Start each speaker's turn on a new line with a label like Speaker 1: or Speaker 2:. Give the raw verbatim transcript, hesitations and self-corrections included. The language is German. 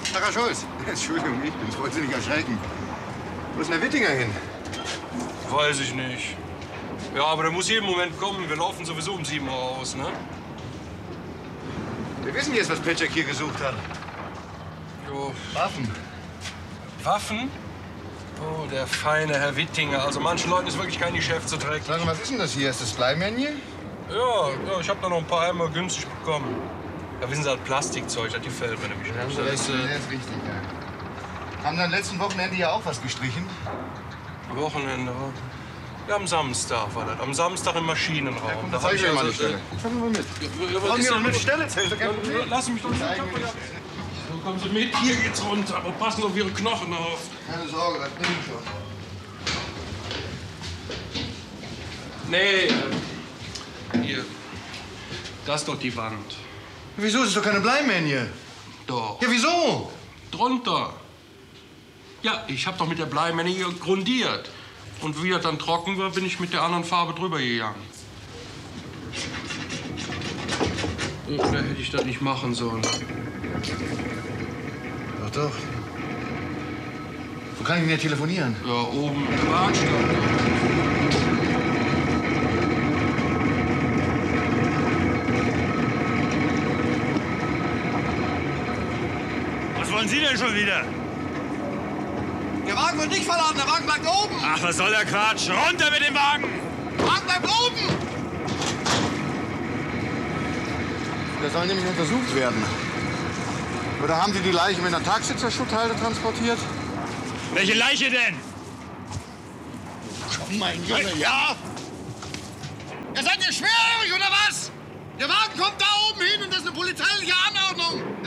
Speaker 1: Herr Scholz, Entschuldigung, ich bin's. Wollte Sie nicht erschrecken. Wo ist denn der Wittinger hin?
Speaker 2: Weiß ich nicht. Ja, aber der muss jeden Moment kommen. Wir laufen sowieso um sieben Uhr aus, ne?
Speaker 1: Wir wissen jetzt, was Petschek hier gesucht hat.
Speaker 2: Jo.
Speaker 1: Waffen.
Speaker 2: Waffen? Oh, der feine Herr Wittinger. Also manchen Leuten ist wirklich kein Geschäft zu träglich.
Speaker 1: Sagen Sie, was ist denn das hier? Ist das Bleimännchen?
Speaker 2: Ja, ja, ich habe da noch ein paar Eimer günstig bekommen. Ja, wissen Sie, das Plastikzeug, das gefällt mir nämlich
Speaker 1: Ja,
Speaker 2: nicht.
Speaker 1: das,
Speaker 2: Das
Speaker 1: ist,
Speaker 2: ist, äh,
Speaker 1: das ist richtig, ja. Haben Sie am letzten Wochenende ja auch was gestrichen?
Speaker 2: Wochenende. Ja, am Samstag war das. Am Samstag im Maschinenraum.
Speaker 1: Ja, komm,
Speaker 2: Da
Speaker 1: zeig
Speaker 2: hab
Speaker 1: ich mir mal
Speaker 2: also,
Speaker 1: die Stelle.
Speaker 2: äh,
Speaker 1: Kommen Sie mal mit.
Speaker 2: Ja, ja, was
Speaker 1: Kommen
Speaker 2: ist
Speaker 1: Sie doch
Speaker 2: denn
Speaker 1: mit
Speaker 2: los?
Speaker 1: Stelle, zählt doch kein
Speaker 2: Ja,
Speaker 1: Problem.
Speaker 2: lass mich doch nicht.
Speaker 1: Zeigen wir
Speaker 2: Ja.
Speaker 1: das.
Speaker 2: So, kommen Sie mit. Hier geht's runter. Aber passen Sie auf Ihre Knochen auf.
Speaker 1: Keine Sorge, das bringt schon.
Speaker 2: Nee, äh, hier. Das ist doch die Wand.
Speaker 1: Wieso? Es ist doch keine Bleimännchen.
Speaker 2: Doch.
Speaker 1: Ja, wieso?
Speaker 2: Drunter. Ja, ich habe doch mit der Bleimänne hier grundiert. Und wie er dann trocken war, bin ich mit der anderen Farbe drüber gegangen. Oder hätte ich das nicht machen sollen?
Speaker 1: Doch, doch. Wo kann ich denn hier telefonieren?
Speaker 2: Ja, oben im Wagenstand.
Speaker 3: Was wollen Sie denn schon wieder?
Speaker 4: Der Wagen wird nicht verladen, der Wagen bleibt oben.
Speaker 3: Ach, was soll der Quatsch? Runter mit dem Wagen!
Speaker 4: Der Wagen bleibt oben.
Speaker 1: Der soll nämlich untersucht werden. Oder haben Sie die Leiche mit einer Tagsitzerschuthalde transportiert?
Speaker 3: Welche Leiche denn?
Speaker 1: Komm, mein Junge, ja?
Speaker 4: Ja, seid ihr schwerhörig oder was? Der Wagen kommt da oben hin und das ist eine polizeiliche Anordnung.